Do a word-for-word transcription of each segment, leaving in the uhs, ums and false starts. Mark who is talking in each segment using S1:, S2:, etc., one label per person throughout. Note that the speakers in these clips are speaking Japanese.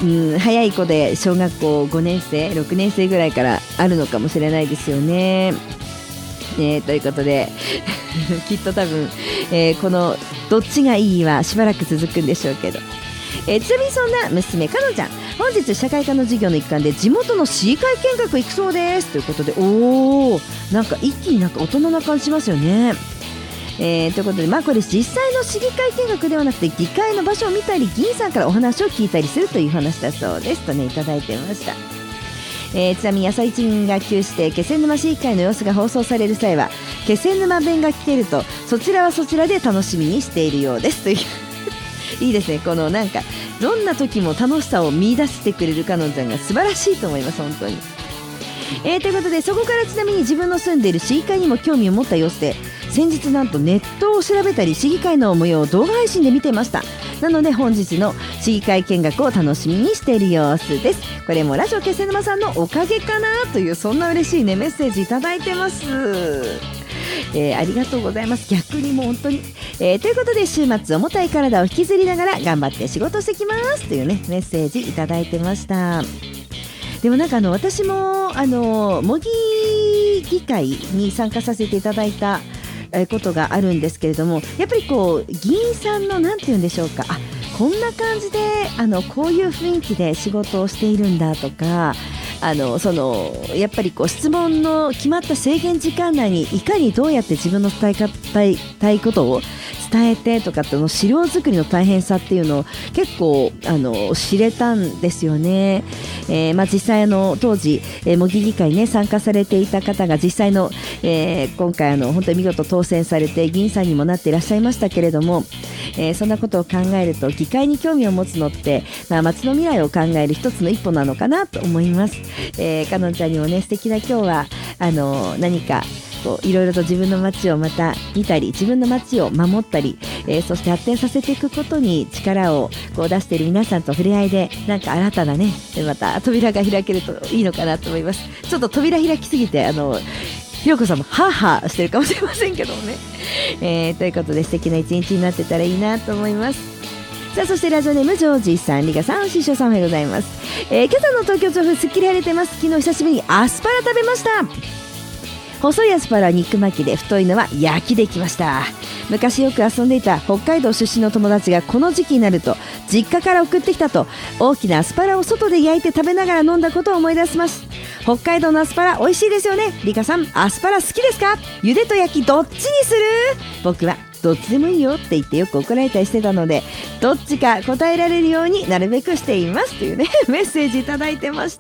S1: うん、早い子で小学校ごねん生ろくねん生ぐらいからあるのかもしれないですよね。ねということできっと多分、えー、このどっちがいいはしばらく続くんでしょうけど、えー、ちなみにそんな娘かのちゃん、本日社会科の授業の一環で地元の市議会見学行くそうですということで、おー、なんか一気になんか大人な感じしますよね。えー、ということで、まあこれ実際の市議会見学ではなくて議会の場所を見たり議員さんからお話を聞いたりするという話だそうですとねいただいてました。えー、ちなみに朝一に学級して気仙沼市議会の様子が放送される際は気仙沼弁が聞けるとそちらはそちらで楽しみにしているようですといういいですね、このなんかどんな時も楽しさを見出してくれるかのんちゃんが素晴らしいと思います本当に。えー、ということでそこからちなみに自分の住んでいる市議会にも興味を持った様子で先日なんとネットを調べたり市議会の模様を動画配信で見てました。なので本日の市議会見学を楽しみにしている様子です。これもラジオ気仙沼さんのおかげかなというそんな嬉しいねメッセージいただいてます。えー、ありがとうございます。逆にもう本当に、えー、ということで週末重たい体を引きずりながら頑張って仕事してきますというねメッセージいただいてました。でもなんかあの私もあの模擬議会に参加させていただいたことがあるんですけれども、やっぱりこう議員さんのなんて言うんでしょうか、あこんな感じであのこういう雰囲気で仕事をしているんだとか、あのそのやっぱりこう質問の決まった制限時間内にいかにどうやって自分の伝えたい、たいことを伝えてとかっての資料作りの大変さっていうのを結構あの知れたんですよね。えーまあ、実際あの当時、えー、模擬議会に、ね、参加されていた方が実際の、えー、今回あの本当に見事当選されて議員さんにもなっていらっしゃいましたけれども、えー、そんなことを考えると議会に興味を持つのって、まあ、町の未来を考える一つの一歩なのかなと思います。えー、かのんちゃんにもね素敵な今日はあの何かいろいろと自分の街をまた見たり自分の街を守ったり、えー、そして発展させていくことに力をこう出している皆さんと触れ合いでなんか新たなねまた扉が開けるといいのかなと思います。ちょっと扉開きすぎてあのひろこさんもハーハーしてるかもしれませんけどもね、えー、ということで素敵な一日になってたらいいなと思います。さあそしてラジオネームジョージさん、リカさん、師匠さんおはようございます。えー、今朝の東京調布すっきり晴れてます。昨日久しぶりにアスパラ食べました。細いアスパラは肉巻きで太いのは焼きできました。昔よく遊んでいた北海道出身の友達がこの時期になると実家から送ってきたと大きなアスパラを外で焼いて食べながら飲んだことを思い出します。北海道のアスパラ美味しいですよね。リカさんアスパラ好きですか？茹でと焼きどっちにする？僕はどっちでもいいよって言ってよく怒られたりしてたのでどっちか答えられるようになるべくしていますというねメッセージいただいてました。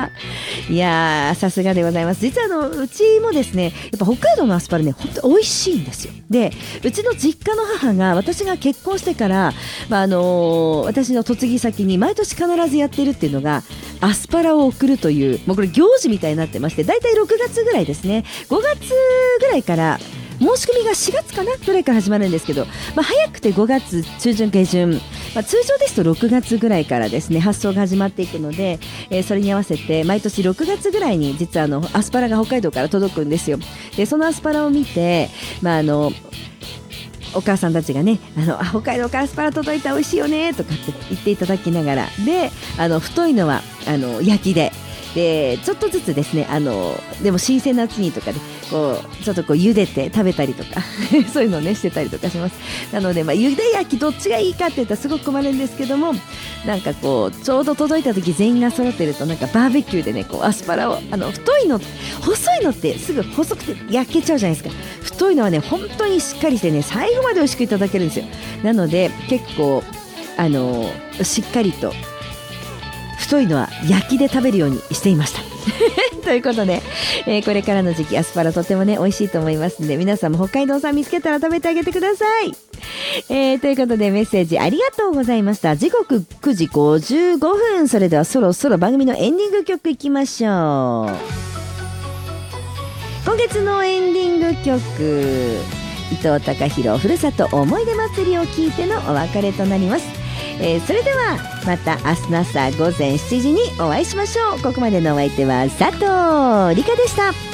S1: いやーさすがでございます。実はあのうちもですねやっぱ北海道のアスパラね本当美味しいんですよ。でうちの実家の母が私が結婚してから、まああのー、私の嫁ぎ先に毎年必ずやってるっていうのがアスパラを送るというもうこれ行事みたいになってまして、だいたいろくがつぐらいですねごがつぐらいから申し込みがしがつかなぐらいから始まるんですけど、まあ、早くてごがつ中旬下旬、まあ、通常ですとろくがつぐらいからですね発送が始まっていくので、えー、それに合わせて毎年ろくがつぐらいに実はあのアスパラが北海道から届くんですよ。でそのアスパラを見て、まあ、あのお母さんたちがねあのあ北海道からアスパラ届いた美味しいよねとかって言っていただきながらであの太いのはあの焼きででちょっとずつですねあのでも新鮮なうちにとかでこうちょっとこう茹でて食べたりとかそういうのをねしてたりとかします。なので、まあ、茹で焼きどっちがいいかって言ったらすごく困るんですけどもなんかこうちょうど届いた時全員が揃ってるとなんかバーベキューでねこうアスパラをあの太いの細いのってすぐ細くて焼けちゃうじゃないですか。太いのはね本当にしっかりしてね最後まで美味しくいただけるんですよ。なので結構あのしっかりと太いのは焼きで食べるようにしていましたということで、えー、これからの時期アスパラとてもね美味しいと思いますので皆さんも北海道産見つけたら食べてあげてください。えー、ということでメッセージありがとうございました。時刻くじごじゅうごふん、それではそろそろ番組のエンディング曲いきましょう。今月のエンディング曲伊藤孝弘ふるさと思い出祭りを聞いてのお別れとなります。えー、それではまた明日の朝ごぜんしちじにお会いしましょう。ここまでのお相手は佐藤理香でした。